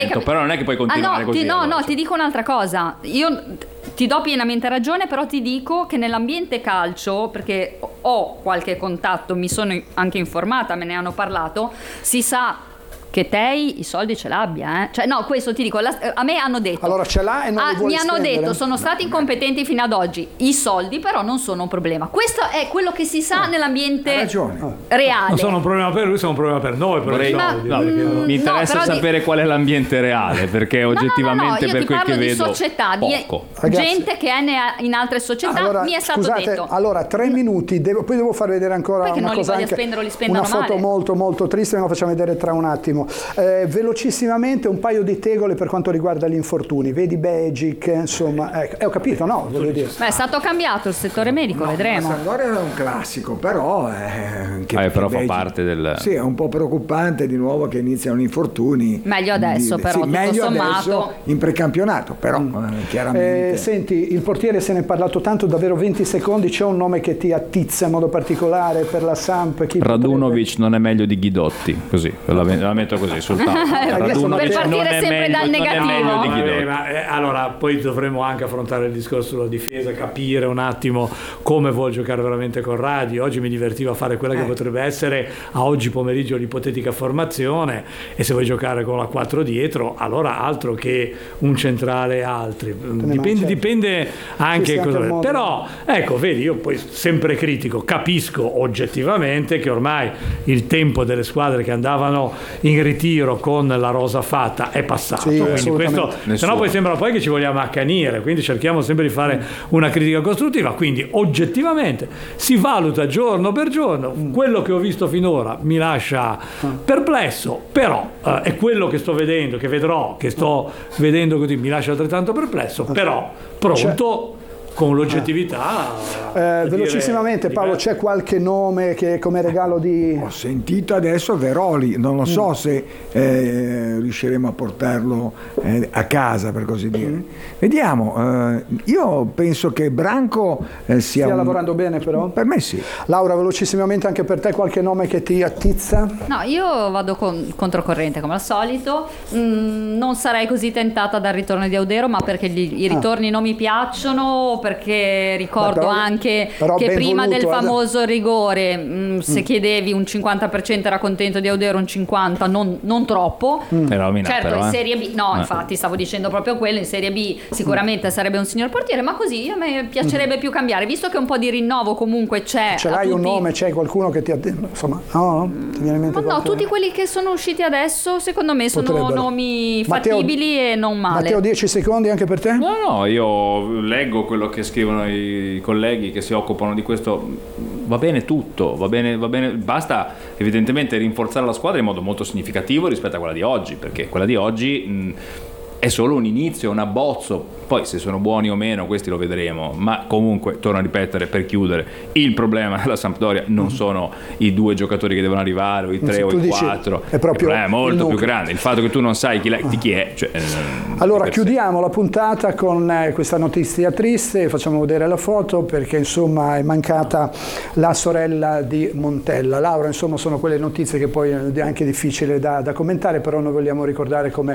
Però non è che puoi continuare così. Ti dico un'altra cosa. Io ti do pienamente ragione, però ti dico che nell'ambiente calcio, perché ho qualche contatto, mi sono anche informata, me ne hanno parlato, si sa che Tei i soldi ce l'abbia, Cioè, no, questo ti dico, a me hanno detto. Allora ce l'ha e non li vuole mi hanno spendere? detto, sono stati incompetenti fino ad oggi. I soldi però non sono un problema. Questo è quello che si sa nell'ambiente reale. Non sono un problema per lui, sono un problema per noi. Mi interessa sapere qual è l'ambiente reale, perché oggettivamente per quel che vedo società, poco. Di gente che è in altre società. Allora, mi è stato detto. Allora 3 minuti, poi devo far vedere ancora perché una cosa, anche una foto molto molto triste, ma la facciamo vedere tra un attimo. Velocissimamente un paio di tegole per quanto riguarda gli infortuni. Vedi Begic, insomma, ho capito, no? Voglio dire. È stato cambiato il settore medico, vedremo. La Sampdoria era un classico, però però fa parte del. Sì, è un po' preoccupante di nuovo che iniziano infortuni. Meglio adesso, però tutto meglio sommato. Adesso in precampionato, però chiaramente. Senti, il portiere se ne è parlato tanto, davvero 20 secondi. C'è un nome che ti attizza in modo particolare per la Samp? Radunovic non è meglio di Ghidotti, così la metto così sul tavolo. Per partire sempre dal negativo. Allora, poi dovremo anche affrontare il discorso sulla difesa, capire un attimo come vuol giocare veramente con Radi. Oggi mi divertiva a fare quella che potrebbe essere a oggi pomeriggio l'ipotetica formazione, e se vuoi giocare con la 4 dietro, allora altro che un centrale e altri. Dipende anche cosa. Però ecco, vedi, io poi sempre critico, capisco oggettivamente che ormai il tempo delle squadre che andavano in ritiro con la rosa fatta è passato, quindi questo, se no poi sembra poi che ci vogliamo accanire, quindi cerchiamo sempre di fare una critica costruttiva. Quindi oggettivamente si valuta giorno per giorno. Quello che ho visto finora mi lascia perplesso, però è quello che sto vedendo, che vedrò, che sto vedendo così, mi lascia altrettanto perplesso, però pronto con l'oggettività. Velocissimamente, Paolo, c'è qualche nome che come regalo di. Ho sentito adesso Veroli, non lo so se riusciremo a portarlo a casa, per così dire. Vediamo. Io penso che Branco stia lavorando bene, però. Per me sì. Laura, velocissimamente anche per te qualche nome che ti attizza? No, io vado controcorrente come al solito. Non sarei così tentata dal ritorno di Audero, ma perché i ritorni non mi piacciono, perché ricordo anche che prima del famoso rigore se chiedevi un 50% era contento di Audero, un 50% non troppo. Certo, in Serie B infatti stavo dicendo proprio quello, in Serie B sicuramente sarebbe un signor portiere, ma così a me piacerebbe più cambiare, visto che un po' di rinnovo comunque c'è. Ce l'hai un nome, c'è qualcuno che ti insomma, ti viene in mente? No, tutti quelli che sono usciti adesso secondo me sono nomi fattibili e non male. Matteo, 10 secondi anche per te? No, io leggo quello che scrivono i colleghi che si occupano di questo. Va bene tutto, va bene, basta evidentemente rinforzare la squadra in modo molto significativo rispetto a quella di oggi, perché quella di oggi è solo un inizio, un abbozzo. Poi se sono buoni o meno questi lo vedremo, ma comunque torno a ripetere per chiudere, il problema della Sampdoria non sono i 2 giocatori che devono arrivare o i 3 o i 4, è proprio il problema è molto più grande, il fatto che tu non sai chi è, cioè, allora chiudiamo la puntata con questa notizia triste, facciamo vedere la foto perché insomma è mancata la sorella di Montella. Laura, insomma sono quelle notizie che poi è anche difficile da commentare, però noi vogliamo ricordare come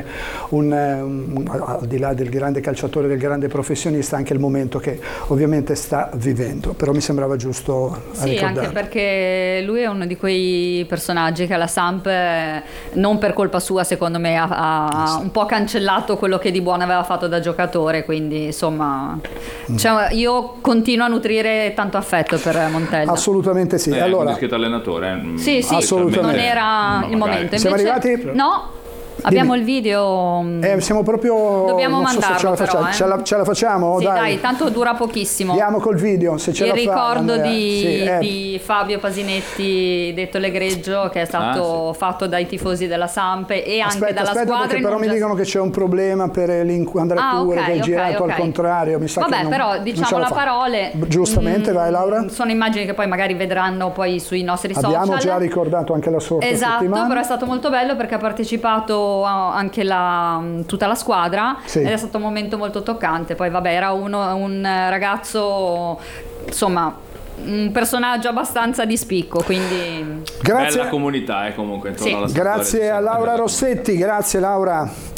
al di là del grande calciatore, del grande professionista, anche il momento che ovviamente sta vivendo, però mi sembrava giusto ricordarlo. Anche perché lui è uno di quei personaggi che alla Samp non per colpa sua secondo me ha un po' cancellato quello che di buono aveva fatto da giocatore, quindi insomma io continuo a nutrire tanto affetto per Montella. Assolutamente sì. Allora, un discreto allenatore. Sì, assolutamente. Non era il momento. Invece, siamo arrivati? No. Abbiamo il video. Siamo proprio. Dobbiamo mandarlo, ce la facciamo? Sì, dai, tanto dura pochissimo. Andiamo col video, se ce la fa. Il ricordo di Fabio Pasinetti, detto l'Egreggio, che è stato fatto dai tifosi della Samp e anche dalla squadra. Perché però mi dicono che c'è un problema per l'inquadratura, che è girato al contrario. Mi sa che però diciamo la parole. Giustamente, vai Laura. Sono immagini che poi magari vedranno poi sui nostri social. Abbiamo già ricordato anche la sua settimana. Però è stato molto bello perché ha partecipato anche tutta la squadra ed è stato un momento molto toccante. Poi era un ragazzo, insomma, un personaggio abbastanza di spicco, quindi bella comunità comunque intorno alla grazie a Laura Rossetti, grazie Laura.